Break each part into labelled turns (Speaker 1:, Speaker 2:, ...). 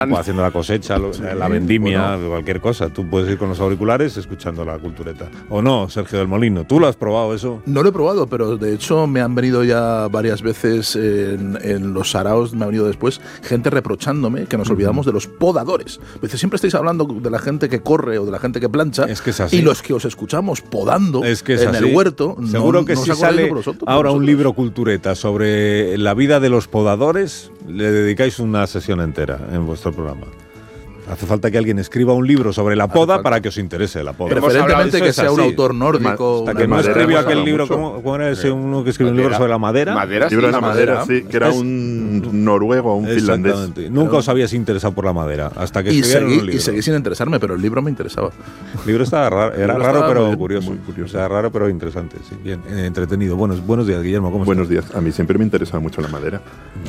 Speaker 1: O haciendo la cosecha, la vendimia, cualquier cosa. Tú puedes ir con los auriculares escuchando la cultureta. ¿O no, Sergio del Molino? ¿Tú lo has probado eso?
Speaker 2: No lo he probado, pero de hecho me han venido ya varias veces en los saraos, me ha venido después gente reprochándome que nos olvidamos de los podadores. Dice, siempre estáis hablando de la gente que corre o de la gente que plancha,
Speaker 1: es que es así.
Speaker 2: Y los que os escuchamos podando
Speaker 1: es que es
Speaker 2: en
Speaker 1: así.
Speaker 2: el huerto.
Speaker 1: Seguro que si sale ahora un libro cultureta sobre la vida de los podadores, le dedicáis una sesión entera en vuestro programa. Hace falta que alguien escriba un libro sobre la poda para que os interese la poda.
Speaker 2: Preferentemente que sea un autor nórdico.
Speaker 1: Hasta que no escribió aquel libro, ¿cómo era ese uno que escribió un libro sobre la madera?
Speaker 3: Libro de la madera, sí, que era un noruego o un finlandés.
Speaker 1: Nunca os habías interesado por la madera, hasta que escribieron un libro.
Speaker 2: Y seguí sin interesarme, pero el libro me interesaba.
Speaker 1: El libro estaba raro, era raro pero curioso. O sea, raro pero interesante, sí, bien, entretenido. Buenos días, Guillermo, ¿cómo estás?
Speaker 3: Buenos días, a mí siempre me interesaba mucho la madera.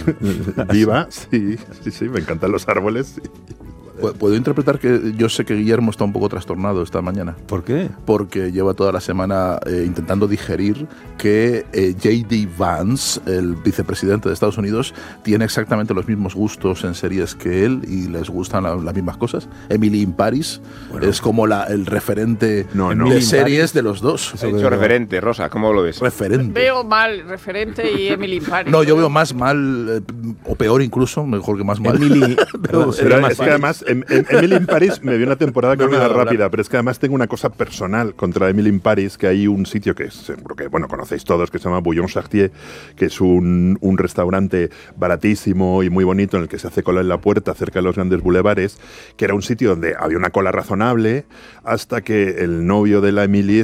Speaker 3: Viva, sí, me encantan los árboles.
Speaker 2: Puedo interpretar que yo sé que Guillermo está un poco trastornado esta mañana.
Speaker 1: ¿Por qué?
Speaker 2: Porque lleva toda la semana intentando digerir que J.D. Vance, el vicepresidente de Estados Unidos, tiene exactamente los mismos gustos en series que él y les gustan las mismas cosas. Emily in Paris es como el referente de series de los dos.
Speaker 4: He dicho referente, Rosa, ¿cómo lo ves?
Speaker 2: Referente.
Speaker 5: Veo mal referente y Emily in Paris.
Speaker 2: No, yo veo más mal, o peor incluso, mejor que más mal.
Speaker 3: Emily, es que además Emily in Paris me dio una temporada que era rápida, pero es que además tengo una cosa personal contra Emily in Paris, que hay un sitio que seguro que conocéis todos, que se llama Bouillon Chartier, que es un restaurante baratísimo y muy bonito en el que se hace cola en la puerta cerca de los grandes bulevares, que era un sitio donde había una cola razonable hasta que el novio de la Emily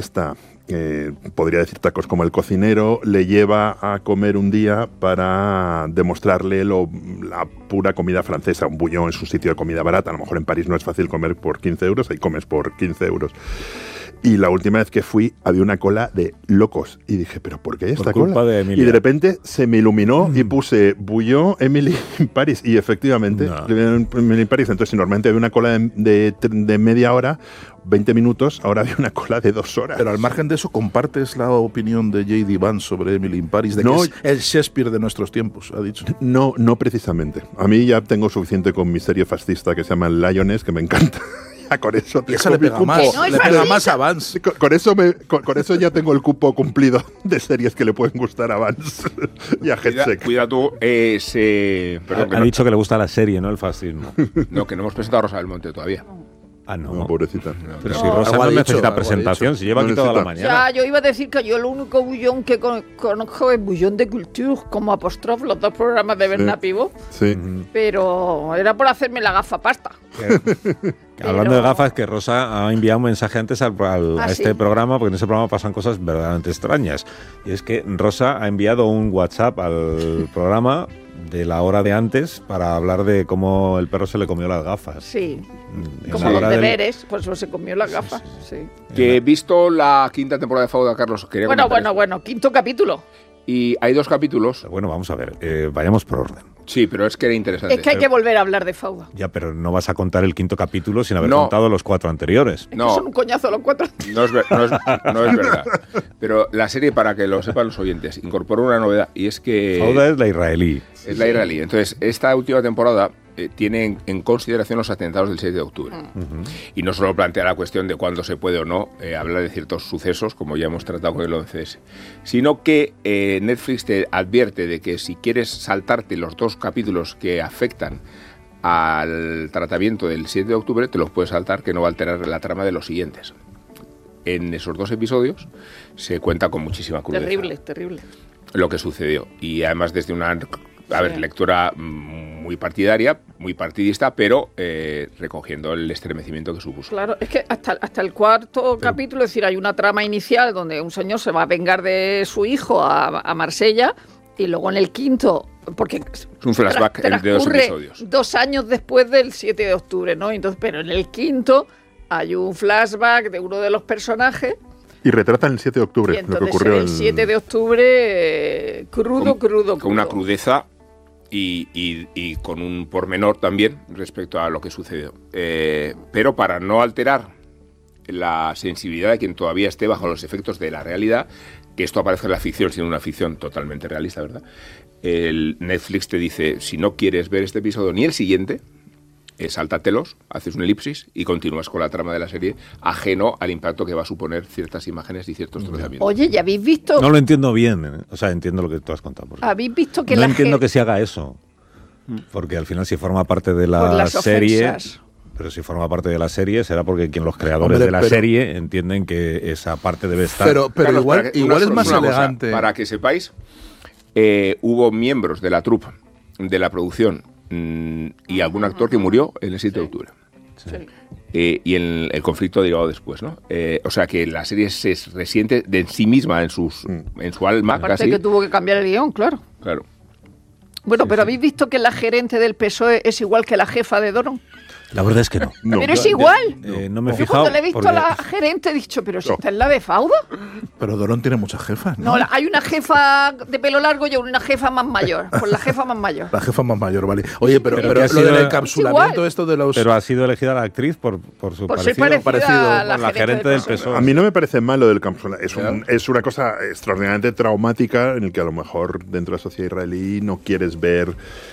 Speaker 3: podría decir tacos como el cocinero, le lleva a comer un día para demostrarle la pura comida francesa. Un bouillon es un sitio de comida barata, a lo mejor en París no es fácil comer por 15 euros, ahí comes por 15 euros. Y la última vez que fui había una cola de locos y dije, ¿pero por qué esta cola? Y de repente se me iluminó y puse bouillon Emily in Paris y efectivamente Emily in Paris. Entonces normalmente había una cola de media hora, 20 minutos, ahora había una cola de 2 horas.
Speaker 2: Pero al margen de eso, ¿compartes la opinión de J.D. Vance sobre Emily in Paris? De que es el Shakespeare de nuestros tiempos, ha dicho.
Speaker 3: No precisamente. A mí ya tengo suficiente con mi serie fascista que se llama Lioness, que me encanta. Con eso
Speaker 2: y esa le pega más a Vance.
Speaker 3: Con eso ya tengo el cupo cumplido de series que le pueden gustar a Vance y a Headset.
Speaker 4: Cuida tú
Speaker 1: ha dicho que le gusta la serie, no el fascismo.
Speaker 4: No, que no hemos presentado a Rosa del Monte todavía.
Speaker 1: Ah, no.
Speaker 3: Pobrecita.
Speaker 1: Pero si Rosa no necesita presentación, si lleva aquí toda la mañana.
Speaker 5: Ya, yo iba a decir que yo el único bullón que conozco es Bullón de Culture, como Apostrophe, los 2 programas de Bernat Pivot.
Speaker 3: Sí.
Speaker 5: Pero era por hacerme la gafa pasta.
Speaker 1: Hablando de gafas, que Rosa ha enviado un mensaje antes a este programa, porque en ese programa pasan cosas verdaderamente extrañas. Y es que Rosa ha enviado un WhatsApp al programa de la hora de antes para hablar de cómo el perro se le comió las gafas.
Speaker 5: Sí, como los deberes, pues eso se comió las gafas. Sí.
Speaker 4: Que he visto la 5ª temporada de Fauda, Carlos.
Speaker 5: Bueno, 5º capítulo.
Speaker 4: Y hay 2 capítulos.
Speaker 1: Bueno, vamos a ver, vayamos por orden.
Speaker 4: Sí, pero es que era interesante.
Speaker 5: Es que hay que volver a hablar de Fauda.
Speaker 1: Ya, pero no vas a contar el 5º capítulo sin haber contado los 4 anteriores.
Speaker 5: Es que son un coñazo los 4.
Speaker 4: No es verdad. Pero la serie, para que lo sepan los oyentes, incorporó una novedad y es que...
Speaker 1: Fauda es la israelí.
Speaker 4: Es la israelí. Entonces, esta última temporada tiene en consideración los atentados del 7 de octubre. Y no solo plantea la cuestión de cuándo se puede o no hablar de ciertos sucesos, como ya hemos tratado con el 11S, sino que Netflix te advierte de que si quieres saltarte los 2 capítulos que afectan al tratamiento del 7 de octubre, te los puedes saltar, que no va a alterar la trama de los siguientes. En esos 2 episodios se cuenta con muchísima crudeza.
Speaker 5: Terrible.
Speaker 4: Lo que sucedió. Y además desde una lectura muy partidaria, muy partidista, pero recogiendo el estremecimiento que supuso.
Speaker 5: Claro, es que hasta el 4º capítulo, es decir, hay una trama inicial donde un señor se va a vengar de su hijo a Marsella, y luego en el 5º, porque
Speaker 4: es un flashback de 2 episodios.
Speaker 5: 2 años después del 7 de octubre, ¿no? Entonces, pero en el 5º hay un flashback de uno de los personajes.
Speaker 3: Y retratan el 7 de octubre,
Speaker 5: y entonces
Speaker 3: lo que ocurrió
Speaker 5: el 7 de octubre crudo.
Speaker 4: Con una crudeza y con un pormenor también respecto a lo que sucedió. Pero para no alterar la sensibilidad de quien todavía esté bajo los efectos de la realidad, que esto aparezca en la ficción, siendo una ficción totalmente realista, ¿verdad? El Netflix te dice, si no quieres ver este episodio ni el siguiente, sáltatelos, haces un elipsis y continúas con la trama de la serie, ajeno al impacto que va a suponer ciertas imágenes y ciertos trazamientos.
Speaker 5: Oye, ¿ya habéis visto?
Speaker 1: No lo entiendo bien, o sea, entiendo lo que tú has contado.
Speaker 5: ¿Habéis visto que
Speaker 1: no entiendo que se haga eso, porque al final si forma parte de
Speaker 5: por
Speaker 1: la
Speaker 5: las
Speaker 1: serie...
Speaker 5: ofensas.
Speaker 1: Pero si forma parte de la serie será porque los creadores de la serie entienden que esa parte debe estar...
Speaker 2: Pero Carlos, igual es más elegante.
Speaker 4: Cosa, para que sepáis, hubo miembros de la troupe, de la producción, y algún actor que murió el 7 de octubre.
Speaker 5: Sí.
Speaker 4: Y el conflicto derivado después, ¿no? O sea que la serie se resiente de sí misma en su alma.
Speaker 5: Aparte
Speaker 4: casi.
Speaker 5: que tuvo que cambiar el guión, claro.
Speaker 4: Claro.
Speaker 5: Bueno, pero ¿habéis visto que la gerente del PSOE es igual que la jefa de Doron?
Speaker 1: La verdad es que no.
Speaker 5: Pero es igual.
Speaker 1: No me he
Speaker 5: Yo
Speaker 1: fijado.
Speaker 5: cuando le he visto a la gerente he dicho, pero si esta es la de Fauda.
Speaker 2: Pero Dorón tiene muchas jefas, ¿no?
Speaker 5: No, hay una jefa de pelo largo y una jefa más mayor. Pues la jefa más mayor.
Speaker 2: La jefa más mayor, vale. Oye, pero
Speaker 1: que
Speaker 2: lo
Speaker 1: ha sido-
Speaker 2: del encapsulamiento, esto de los...
Speaker 1: Pero ha sido elegida la actriz por su
Speaker 5: Por ser
Speaker 1: parecido,
Speaker 5: parecida a la
Speaker 1: con la gerente del PSOE.
Speaker 3: A mí no me parece malo del Camps. Es una cosa extraordinariamente traumática en el que a lo mejor dentro de la sociedad israelí no quieres ver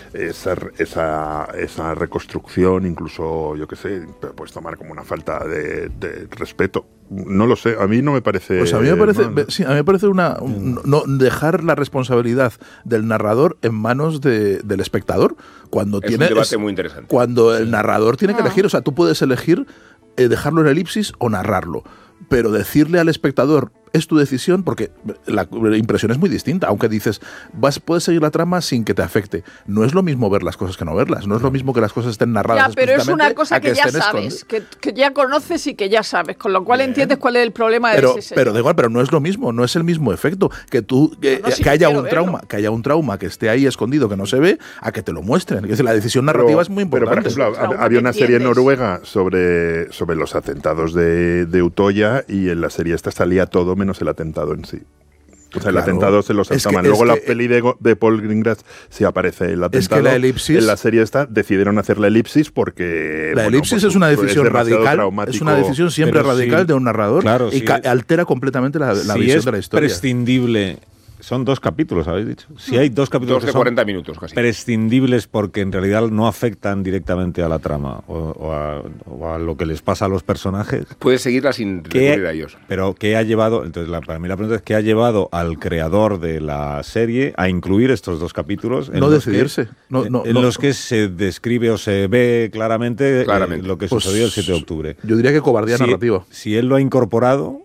Speaker 3: esa reconstrucción, incluso, yo qué sé, puedes tomar como una falta de respeto. No lo sé, a mí no me parece...
Speaker 2: Pues a mí me parece,
Speaker 3: mal.
Speaker 2: sí, a mí me parece no dejar la responsabilidad del narrador en manos del espectador cuando
Speaker 4: Es un debate muy interesante.
Speaker 2: Cuando el narrador tiene que elegir, o sea, tú puedes elegir dejarlo en elipsis o narrarlo, pero decirle al espectador es tu decisión, porque la impresión es muy distinta, aunque dices, puedes seguir la trama sin que te afecte. No es lo mismo ver las cosas que no verlas, no es lo mismo que las cosas estén narradas.
Speaker 5: Ya, pero es una cosa que ya
Speaker 2: estén
Speaker 5: sabes, que ya conoces y que ya sabes, con lo cual entiendes cuál es el problema de ese señor.
Speaker 2: Pero da igual, pero no es lo mismo, no es el mismo efecto que tú que haya un trauma, que haya un trauma que esté ahí escondido, que no se ve, a que te lo muestren. Es decir, la decisión narrativa es muy importante.
Speaker 3: Pero, por ejemplo, había una serie noruega sobre los atentados de Utoya, y en la serie esta salía todo menos el atentado en sí. O sea, el atentado se lo saltaban. Luego la peli de Paul Greengrass sí aparece el atentado.
Speaker 2: Es que la elipsis...
Speaker 3: En la serie esta decidieron hacer la elipsis porque...
Speaker 2: La elipsis es una decisión radical, es una decisión siempre radical de un narrador,
Speaker 1: claro,
Speaker 2: y altera completamente la visión de la historia.
Speaker 1: Es prescindible... Son 2 capítulos, habéis dicho. Si hay 2 capítulos
Speaker 4: 2 de 40 minutos casi.
Speaker 1: prescindibles porque en realidad no afectan directamente a la trama o a lo que les pasa a los personajes.
Speaker 4: Puedes seguirla sin recurrir a ellos.
Speaker 1: Pero ¿qué ha llevado? Entonces, para mí la pregunta es ¿qué ha llevado al creador de la serie a incluir estos 2 capítulos?
Speaker 2: No decidirse.
Speaker 1: En los que se describe o se ve claramente lo que sucedió el 7 de octubre.
Speaker 2: Yo diría que cobardía narrativa.
Speaker 1: Si él lo ha incorporado...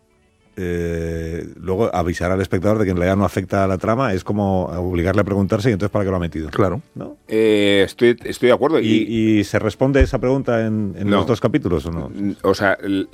Speaker 1: luego avisar al espectador de que en realidad no afecta a la trama es como obligarle a preguntarse y entonces ¿para qué lo ha metido?
Speaker 2: Claro.
Speaker 1: ¿No?
Speaker 4: Estoy de acuerdo.
Speaker 1: ¿Y se responde esa pregunta en los 2 capítulos o no?
Speaker 4: O sea,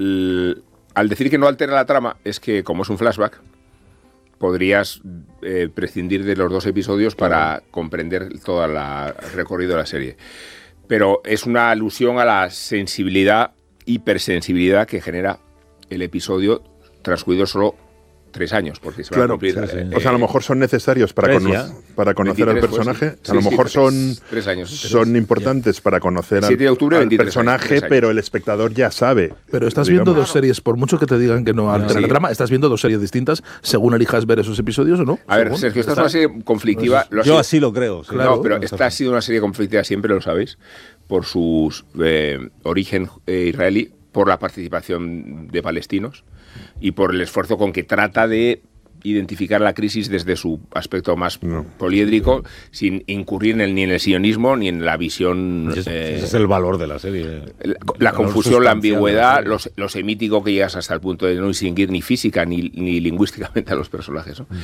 Speaker 4: al decir que no altera la trama, es que como es un flashback, podrías prescindir de los 2 episodios para comprender todo el recorrido de la serie. Pero es una alusión a la sensibilidad, hipersensibilidad que genera el episodio transcurrido solo 3 años, porque se va a cumplir.
Speaker 3: O sea, a lo mejor son necesarios para conocer al personaje. A lo mejor son
Speaker 4: 3 años.
Speaker 3: Son importantes para conocer al personaje, pero el espectador ya sabe.
Speaker 2: Pero estás viendo 2 series, por mucho que te digan que no altera la trama, estás viendo 2 series distintas según elijas ver esos episodios o no.
Speaker 4: A ver, Sergio, esta es una serie conflictiva.
Speaker 1: Yo así lo creo. Sí.
Speaker 4: Claro, pero esta ha sido una serie conflictiva, siempre lo sabéis, por su origen israelí, por la participación de palestinos y por el esfuerzo con que trata de identificar la crisis desde su aspecto más poliédrico, sin incurrir ni en el sionismo ni en la visión...
Speaker 1: Ese es el valor de la serie.
Speaker 4: La confusión, la ambigüedad, lo semítico que llegas hasta el punto de no distinguir ni física ni lingüísticamente a los personajes, ¿no?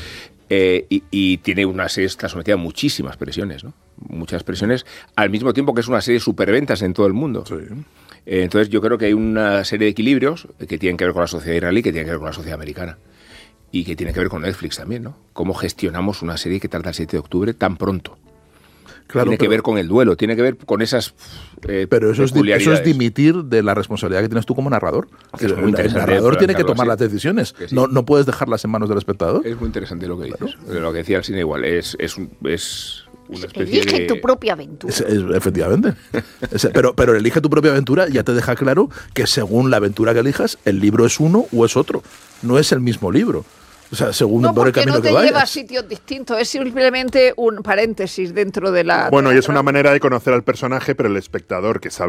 Speaker 4: Y tiene una serie que está sometida a muchísimas presiones, ¿no? Muchas presiones, al mismo tiempo que es una serie de superventas en todo el mundo.
Speaker 2: Sí.
Speaker 4: Entonces yo creo que hay una serie de equilibrios que tienen que ver con la sociedad israelí, que tienen que ver con la sociedad americana y que tienen que ver con Netflix también, ¿no? Cómo gestionamos una serie que trata el 7 de octubre tan pronto. Claro, tiene que ver con el duelo, tiene que ver con esas
Speaker 2: pero eso es dimitir de la responsabilidad que tienes tú como narrador. El narrador tiene que tomar las decisiones. Sí. No puedes dejarlas en manos del espectador.
Speaker 4: Es muy interesante lo que dices. Lo que decía el cine igual. Es una especie
Speaker 5: elige tu propia aventura.
Speaker 2: Efectivamente. Pero elige tu propia aventura ya te deja claro que según la aventura que elijas, el libro es uno o es otro. No es el mismo libro. O sea, según
Speaker 5: no,
Speaker 2: por el camino
Speaker 5: no te
Speaker 2: que vayas.
Speaker 5: lleva a sitios distintos, es simplemente un paréntesis dentro de la...
Speaker 3: Bueno, y es una manera de conocer al personaje, pero el espectador que sabe